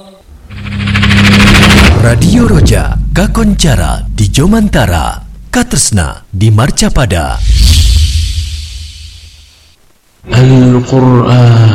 Radio Roja kakoncara di Jomantara, katresna di Marcapada. Al-Qur'an